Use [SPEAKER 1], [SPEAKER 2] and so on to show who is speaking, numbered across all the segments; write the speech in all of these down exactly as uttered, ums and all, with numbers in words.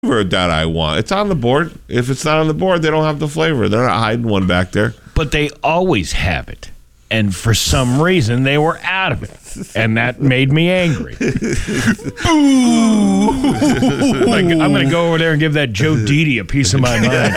[SPEAKER 1] flavor that I want. It's on the board. If it's not on the board, they don't have the flavor. They're not hiding one back there.
[SPEAKER 2] But they always have it. And for some reason, they were out of it. And that made me angry. Ooh. Like, I'm going to go over there and give that Joe Didi a piece of my mind.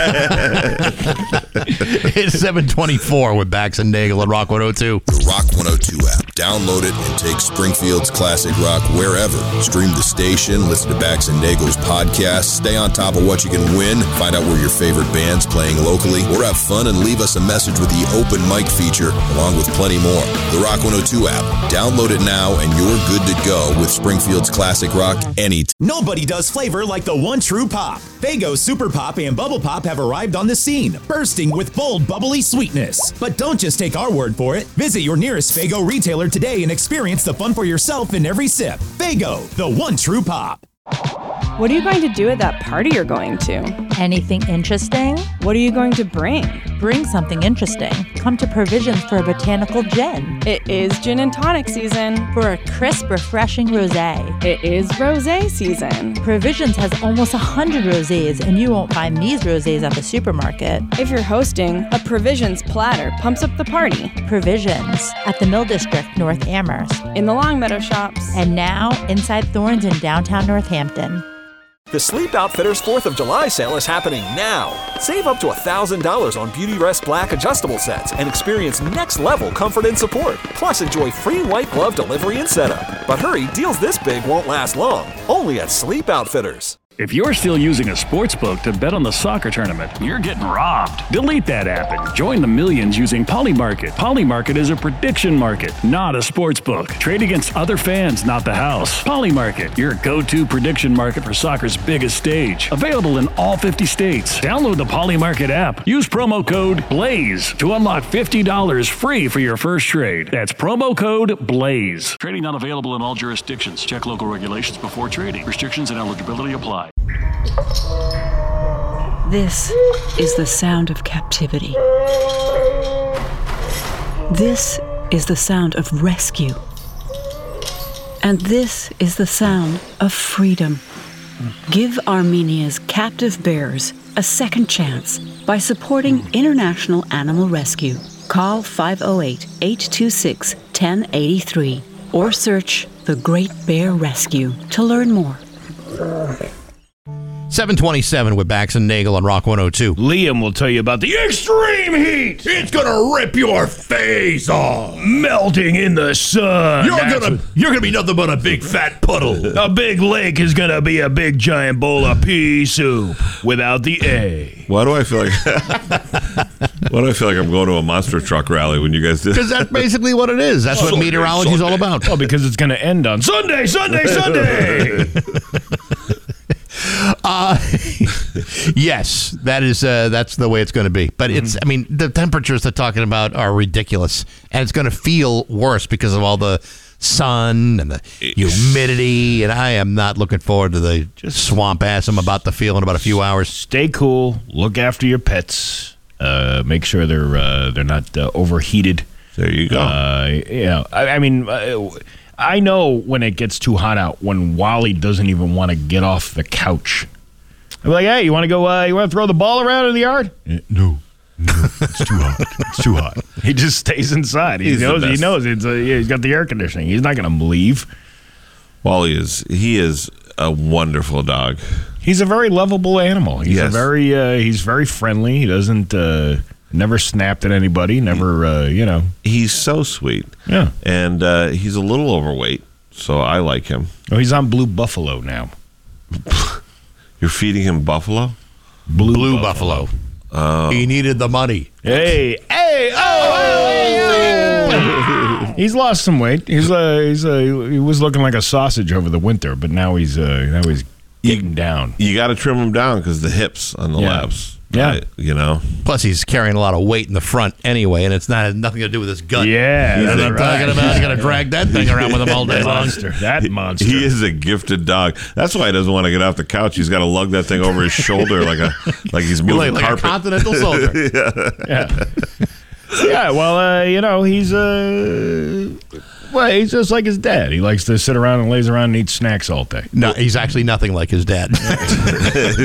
[SPEAKER 3] It's seven twenty-four with Bax and Nagel at Rock one oh two.
[SPEAKER 4] The Rock one oh two app. Download it and take Springfield's classic rock wherever. Stream the station, listen to Bax and Nagel's podcast, stay on top of what you can win, find out where your favorite band's playing locally, or have fun and leave us a message with the open mic feature, along with plenty more. The Rock one oh two app. Download it now and you're good to go with Springfield's classic rock anytime.
[SPEAKER 5] Nobody does flavor like the one true pop. Faygo Super Pop and Bubble Pop have arrived on the scene, bursting with bold, bubbly sweetness. But don't just take our word for it. Visit your nearest Faygo retailer today and experience the fun for yourself in every sip. Faygo, the one true pop.
[SPEAKER 6] What are you going to do at that party you're going to?
[SPEAKER 7] Anything interesting?
[SPEAKER 6] What are you going to bring?
[SPEAKER 7] Bring something interesting. Come to Provisions for a botanical gin.
[SPEAKER 6] It is gin and tonic season.
[SPEAKER 7] For a crisp, refreshing rosé.
[SPEAKER 6] It is rosé season.
[SPEAKER 7] Provisions has almost one hundred rosés, and you won't find these rosés at the supermarket.
[SPEAKER 6] If you're hosting, a Provisions platter pumps up the party.
[SPEAKER 7] Provisions at the Mill District, North Amherst.
[SPEAKER 6] In the Longmeadow shops.
[SPEAKER 7] And now, inside Thorns in downtown Northampton.
[SPEAKER 8] The Sleep Outfitters fourth of July sale is happening now. Save up to one thousand dollars on Beauty Rest Black adjustable sets and experience next-level comfort and support. Plus, enjoy free white glove delivery and setup. But hurry, deals this big won't last long. Only at Sleep Outfitters.
[SPEAKER 9] If you're still using a sports book to bet on the soccer tournament, you're getting robbed. Delete that app and join the millions using Polymarket. Polymarket is a prediction market, not a sports book. Trade against other fans, not the house. Polymarket, your go-to prediction market for soccer's biggest stage. Available in all fifty states. Download the Polymarket app. Use promo code BLAZE to unlock fifty dollars free for your first trade. That's promo code BLAZE. Trading not available in all jurisdictions. Check local regulations before trading. Restrictions and eligibility apply.
[SPEAKER 10] This is the sound of captivity. This is the sound of rescue. And this is the sound of freedom. Give Armenia's captive bears a second chance by supporting International Animal Rescue. Call five oh eight, eight two six, one oh eight three or search The Great Bear Rescue to learn more.
[SPEAKER 3] seven twenty-seven with Bax and Nagel on Rock one oh two.
[SPEAKER 2] Liam will tell you about the extreme heat.
[SPEAKER 3] It's gonna rip your face off.
[SPEAKER 2] Melting in the sun.
[SPEAKER 3] You're
[SPEAKER 2] That's
[SPEAKER 3] gonna you're gonna be nothing but a big fat puddle.
[SPEAKER 2] A big lake is gonna be a big giant bowl of pea soup without the A.
[SPEAKER 1] Why do I feel like Why do I feel like I'm going to a monster truck rally when you guys did?
[SPEAKER 3] Because that's basically what it is. That's
[SPEAKER 1] Sunday,
[SPEAKER 3] what meteorology is all about.
[SPEAKER 2] Oh, because it's gonna end on Sunday, Sunday, Sunday.
[SPEAKER 3] Uh, yes, that is uh, that's the way it's going to be. But it's, I mean, the temperatures they're talking about are ridiculous, and it's going to feel worse because of all the sun and the humidity. And I am not looking forward to the swamp ass I'm about to feel in about a few hours.
[SPEAKER 2] Stay cool. Look after your pets. Uh, make sure they're uh, they're not uh, overheated.
[SPEAKER 1] There you go.
[SPEAKER 2] Uh, you know, I, I mean. Uh, I know when it gets too hot out, when Wally doesn't even want to get off the couch. I'm like, hey, you want to go, uh, you want to throw the ball around in the yard?
[SPEAKER 1] Uh, no, no, it's too hot. It's too hot.
[SPEAKER 2] He just stays inside. He
[SPEAKER 1] He's
[SPEAKER 2] knows, he knows it's a, yeah, he's got the air conditioning. He's not going to leave.
[SPEAKER 1] Wally is, he is a wonderful dog.
[SPEAKER 2] He's a very lovable animal. He's
[SPEAKER 1] Yes.
[SPEAKER 2] a very, uh, he's very friendly. He doesn't, uh, never snapped at anybody. Never, uh, you know.
[SPEAKER 1] He's so sweet.
[SPEAKER 2] Yeah.
[SPEAKER 1] And uh, he's a little overweight, so I like him.
[SPEAKER 2] Oh, he's on Blue Buffalo now.
[SPEAKER 1] You're feeding him buffalo?
[SPEAKER 2] Blue,
[SPEAKER 3] Blue
[SPEAKER 2] Buffalo.
[SPEAKER 3] Buffalo.
[SPEAKER 1] Oh.
[SPEAKER 3] He needed the money.
[SPEAKER 2] Hey, hey, oh! oh! He's lost some weight. He's uh, he's uh, he was looking like a sausage over the winter, but now he's uh, now he's getting down.
[SPEAKER 1] You got to trim him down because the hips on the
[SPEAKER 2] Yeah.
[SPEAKER 1] labs.
[SPEAKER 2] Yeah.
[SPEAKER 1] Right, you know.
[SPEAKER 3] Plus, he's carrying a lot of weight in the front anyway, and it's not has nothing to do with his gut.
[SPEAKER 2] Yeah,
[SPEAKER 3] you know
[SPEAKER 2] that's
[SPEAKER 3] what I'm
[SPEAKER 2] right.
[SPEAKER 3] talking about? He's gonna drag that thing around with him all day
[SPEAKER 2] That
[SPEAKER 3] long.
[SPEAKER 2] monster. That monster.
[SPEAKER 1] He is a gifted dog. That's why he doesn't want to get off the couch. He's got to lug that thing over his shoulder like a like he's moving
[SPEAKER 3] Like, like a
[SPEAKER 1] carpet.
[SPEAKER 3] continental soldier.
[SPEAKER 1] yeah.
[SPEAKER 2] Yeah. Yeah, well, uh, you know, he's uh, Well, he's just like his dad. He likes to sit around and lays around and eat snacks all day.
[SPEAKER 3] No, he's actually nothing like his dad.